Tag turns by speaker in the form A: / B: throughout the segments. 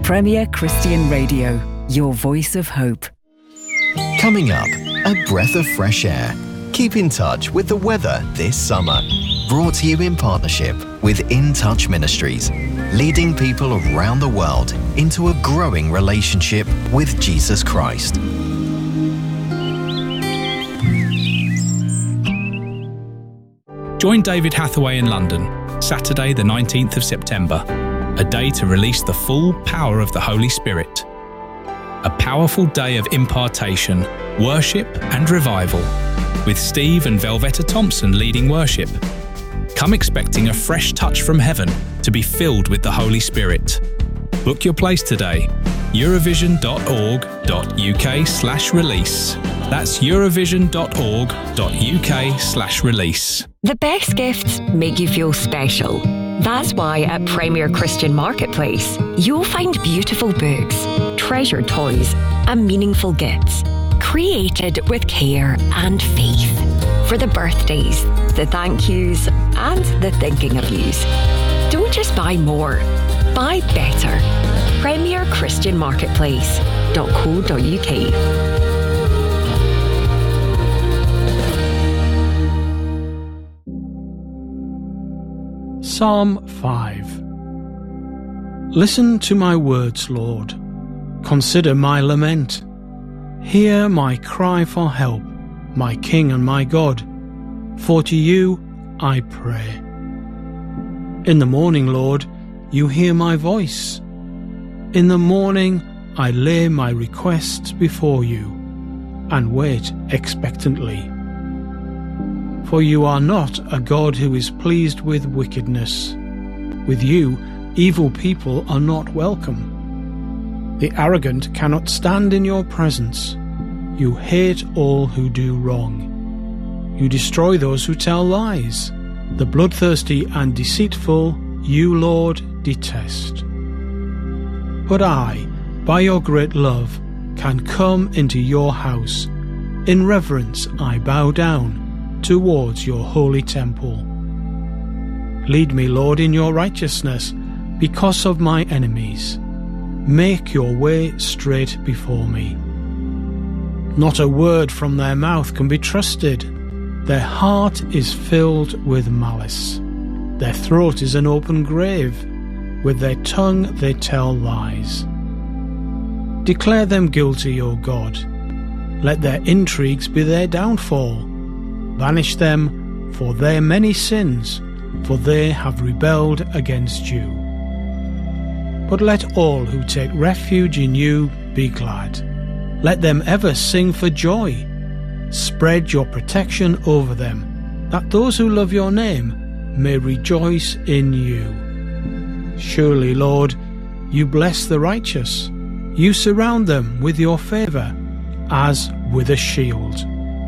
A: Premier Christian Radio, your voice of hope.
B: Coming up, a breath of fresh air. Keep in touch with the weather this summer. Brought to you in partnership with In Touch Ministries, leading people around the world into a growing relationship with Jesus Christ.
C: Join David Hathaway in London, Saturday the 19th of September, a day to release the full power of the Holy Spirit. A powerful day of impartation, worship and revival, with Steve and Velvetta Thompson leading worship. Come expecting a fresh touch from heaven to be filled with the Holy Spirit. Book your place today, eurovision.org.uk/release. That's eurovision.org.uk/release.
D: The best gifts make you feel special. That's why at Premier Christian Marketplace, you'll find beautiful books, treasured toys, and meaningful gifts, created with care and faith. For the birthdays, the thank yous, and the thinking of yous. Don't just buy more, buy better. Premier Christian Marketplace.co.uk.
E: Psalm 5. Listen to my words, Lord. Consider my lament. Hear my cry for help, my King and my God. For to you I pray. In the morning, Lord, you hear my voice. In the morning I lay my requests before you and wait expectantly. For you are not a God who is pleased with wickedness. With you, evil people are not welcome. The arrogant cannot stand in your presence. You hate all who do wrong. You destroy those who tell lies. The bloodthirsty and deceitful you, Lord, detest. But I, by your great love, can come into your house. In reverence I bow down towards your holy temple. Lead me, Lord, in your righteousness because of my enemies. Make your way straight before me. Not a word from their mouth can be trusted. Their heart is filled with malice. Their throat is an open grave. With their tongue they tell lies. Declare them guilty, O God. Let their intrigues be their downfall. Banish them for their many sins, for they have rebelled against you. But let all who take refuge in you be glad. Let them ever sing for joy. Spread your protection over them, that those who love your name may rejoice in you. Surely, Lord, you bless the righteous. You surround them with your favour, as with a shield.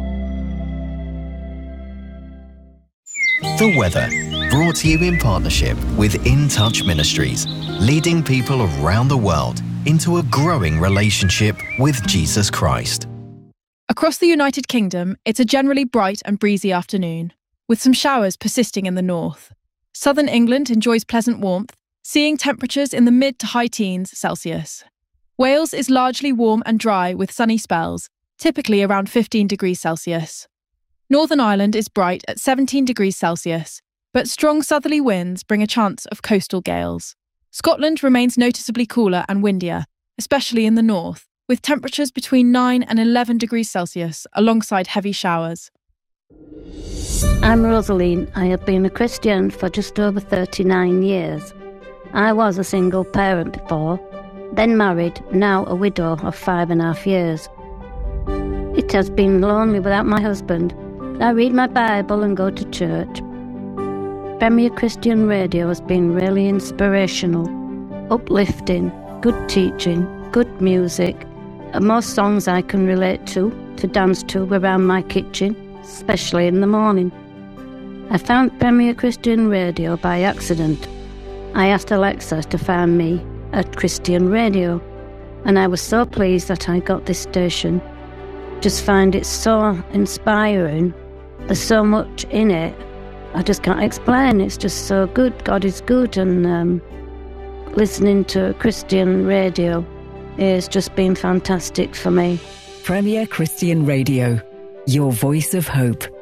B: The weather, brought to you in partnership with In Touch Ministries, leading people around the world into a growing relationship with Jesus Christ.
F: Across the United Kingdom, it's a generally bright and breezy afternoon, with some showers persisting in the north. Southern England enjoys pleasant warmth, seeing temperatures in the mid to high teens Celsius. Wales is largely warm and dry with sunny spells, typically around 15 degrees Celsius. Northern Ireland is bright at 17 degrees Celsius, but strong southerly winds bring a chance of coastal gales. Scotland remains noticeably cooler and windier, especially in the north, with temperatures between 9 and 11 degrees Celsius alongside heavy showers.
G: I'm Rosaline. I have been a Christian for just over 39 years. I was a single parent before, then married, now a widow of 5.5 years. It has been lonely without my husband. I read my Bible and go to church. Premier Christian Radio has been really inspirational, uplifting, good teaching, good music, and most songs I can relate to dance to around my kitchen, especially in the morning. I found Premier Christian Radio by accident. I asked Alexa to find me at Christian Radio, and I was so pleased that I got this station. Just find it so inspiring. There's so much in it. I just can't explain. It's just so good. God is good, and listening to Christian radio has just been fantastic for me.
A: Premier Christian Radio, your voice of hope.